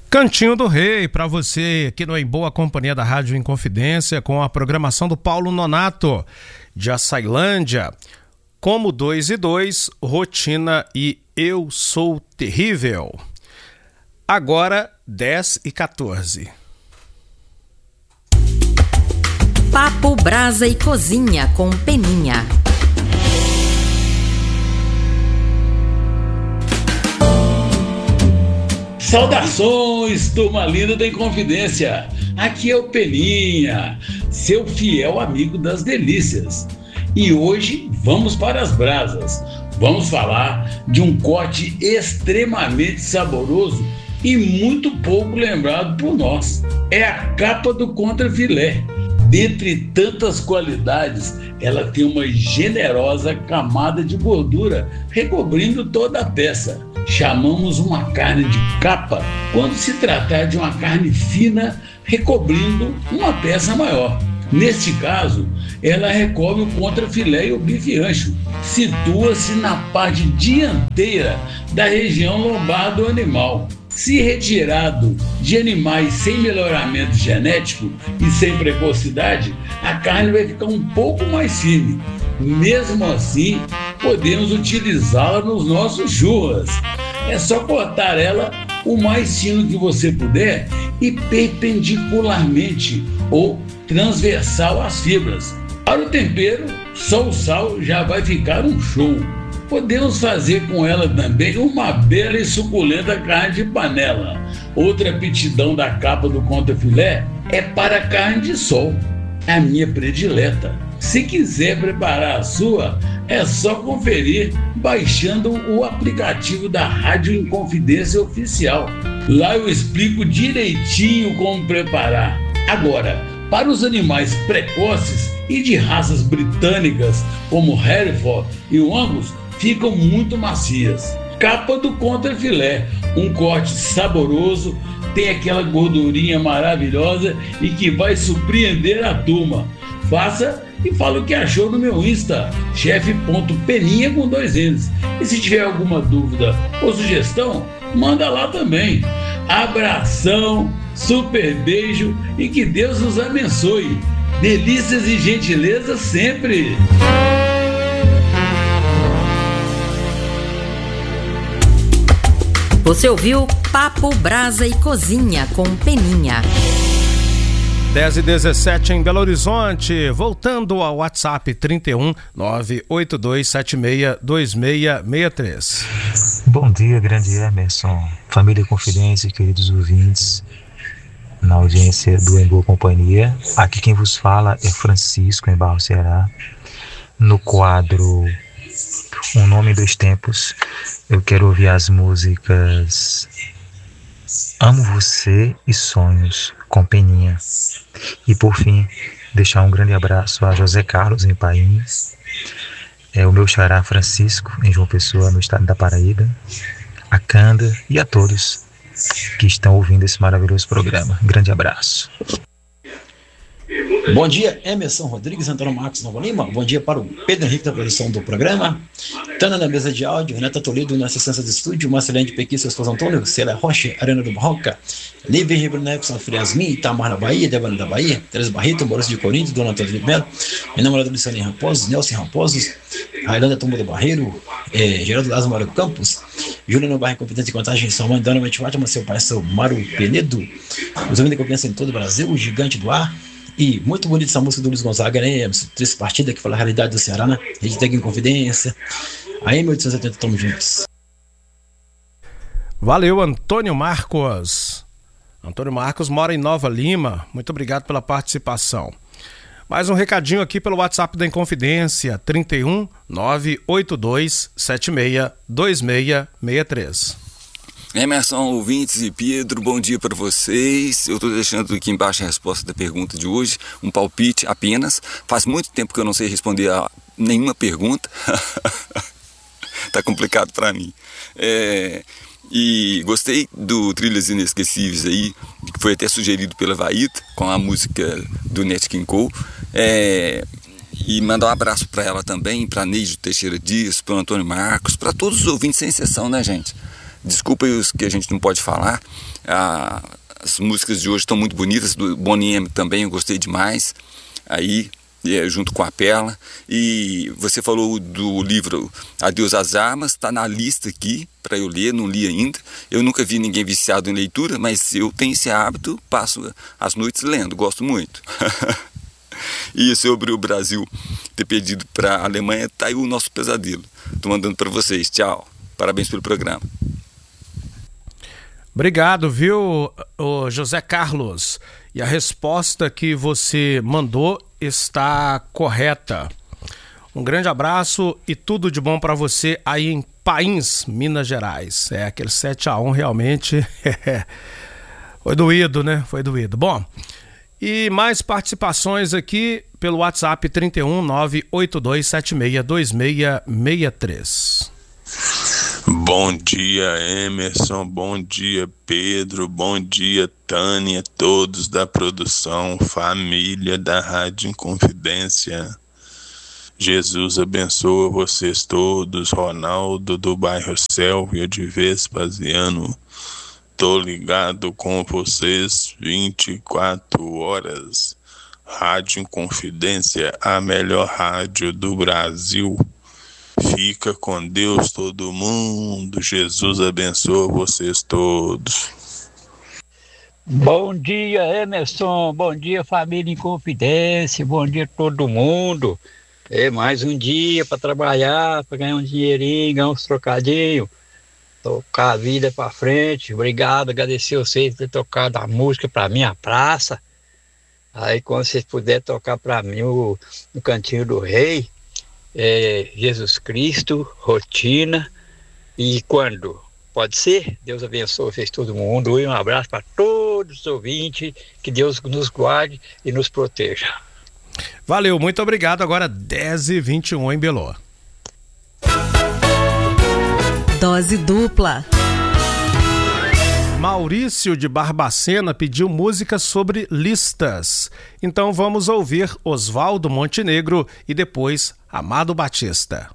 Cantinho do Rei, para você aqui no Em Boa Companhia da Rádio Inconfidência, com a programação do Paulo Nonato, de Açailândia, Como 2 e 2, Rotina e Eu Sou Terrível. Agora, 10 e 14. Papo, Brasa e Cozinha com Peninha. Saudações, turma linda da Inconfidência. Aqui é o Peninha, seu fiel amigo das delícias. E hoje vamos para as brasas. Vamos falar de um corte extremamente saboroso e muito pouco lembrado por nós. É a capa do contrafilé. Dentre tantas qualidades, ela tem uma generosa camada de gordura recobrindo toda a peça. Chamamos uma carne de capa quando se tratar de uma carne fina recobrindo uma peça maior. Neste caso, ela recobre o contrafilé e o bife ancho. Situa-se na parte dianteira da região lombar do animal. Se retirado de animais sem melhoramento genético e sem precocidade, a carne vai ficar um pouco mais firme. Mesmo assim, podemos utilizá-la nos nossos churras. É só cortar ela o mais fino que você puder e perpendicularmente ou transversal às fibras. Para o tempero, só o sal já vai ficar um show. Podemos fazer com ela também uma bela e suculenta carne de panela. Outra aptidão da capa do contrafilé é para a carne de sol, a minha predileta. Se quiser preparar a sua, é só conferir baixando o aplicativo da Rádio Inconfidência Oficial. Lá eu explico direitinho como preparar. Agora, para os animais precoces e de raças britânicas como Hereford e o Angus, ficam muito macias. Capa do contrafilé, um corte saboroso, tem aquela gordurinha maravilhosa e que vai surpreender a turma. Faça e fala o que achou no meu Insta, chefe.peninha com 2 N's. E se tiver alguma dúvida ou sugestão, manda lá também. Abração, super beijo e que Deus nos abençoe. Delícias e gentileza sempre. Você ouviu Papo, Brasa e Cozinha com Peninha. 10 e 17 em Belo Horizonte. Voltando ao WhatsApp 31 98276 2663. Bom dia, grande Emerson, família Confidência, queridos ouvintes, na audiência do Em Boa Companhia. Aqui quem vos fala é Francisco, em Barro, Ceará. No quadro Um Nome em 2 Tempos, eu quero ouvir as músicas Amo Você e Sonhos, com Peninha. E por fim, deixar um grande abraço a José Carlos, em Painhos, o meu xará Francisco, em João Pessoa, no estado da Paraíba, a Canda e a todos que estão ouvindo esse maravilhoso programa. Grande abraço. Bom dia, Emerson Rodrigues, Antônio Marcos Nova Lima. Bom dia para o Pedro Henrique da produção do programa, Tana na mesa de áudio, Renata Toledo na assistência de estúdio, Marcelene de Pequi, seu esposo Antônio, Célia Rocha, Arena do Barroca, Lívia Ribeiro Neves, Friasmin, Itamar na Bahia, Devana da Bahia, Teresa Barreto, Maurício de Corinthians, Dona Antônio de Melo, minha namorada Luciane Raposos, Nelson Raposos, Railândia Tomba do Barreiro, Geraldo Lázaro Mário Campos, Júlia no Barra Competente de Contagem, sua mãe Dona Mente Fátima, seu pai, seu Mário Penedo, os homens de confiança em todo o Brasil, o Gigante do Ar. E muito bonita essa música do Luiz Gonzaga, né? Triste Partida, que fala a realidade do Ceará, né? A gente tem em Confidência. Aí, 1870, tamo juntos. Valeu, Antônio Marcos. Antônio Marcos mora em Nova Lima. Muito obrigado pela participação. Mais um recadinho aqui pelo WhatsApp da Inconfidência, 31 982 76 2663. Emerson, ouvintes e Pedro, bom dia para vocês. Eu estou deixando aqui embaixo a resposta da pergunta de hoje, um palpite apenas. Faz muito tempo que eu não sei responder a nenhuma pergunta. Tá complicado para mim. E gostei do Trilhas Inesquecíveis aí, que foi até sugerido pela Vaíta, com a música do Nat King Cole. E mandar um abraço para ela também, para Neide Teixeira Dias, para o Antônio Marcos, para todos os ouvintes sem exceção, né, gente? Desculpa os que a gente não pode falar. As músicas de hoje estão muito bonitas, do Bonnie M também eu gostei demais, aí junto com a Perla. E você falou do livro Adeus às Armas, está na lista aqui para eu ler, não li ainda. Eu nunca vi ninguém viciado em leitura, mas eu tenho esse hábito, passo as noites lendo, gosto muito. E sobre o Brasil ter perdido para a Alemanha, tá aí o nosso pesadelo. Estou mandando para vocês, tchau, parabéns pelo programa. Obrigado, viu, José Carlos? E a resposta que você mandou está correta. Um grande abraço e tudo de bom para você aí em Pains, Minas Gerais. Aquele 7-1 realmente foi doído, né? Foi doído. Bom, e mais participações aqui pelo WhatsApp 31 98276 2663. Bom dia, Emerson, bom dia, Pedro, bom dia, Tânia, todos da produção, família da Rádio Inconfidência. Jesus abençoa vocês todos. Ronaldo do bairro Sélvia de Vespasiano. Tô ligado com vocês 24 horas. Rádio Inconfidência, a melhor rádio do Brasil. Fica com Deus todo mundo. Jesus abençoa vocês todos. Bom dia, Emerson. Bom dia, família Inconfidência. Bom dia todo mundo. Mais um dia para trabalhar, para ganhar um dinheirinho, ganhar uns trocadinhos, tocar a vida para frente. Obrigado, agradecer vocês por ter tocado a música para minha praça. Aí quando vocês puderem tocar para mim no Cantinho do Rei, Jesus Cristo, Rotina e Quando. Pode ser? Deus abençoe vocês todo mundo. E um abraço para todos os ouvintes. Que Deus nos guarde e nos proteja. Valeu, muito obrigado. Agora 10h21 em Belô. Dose dupla. Maurício de Barbacena pediu música sobre listas. Então vamos ouvir Oswaldo Montenegro e depois Amado Batista.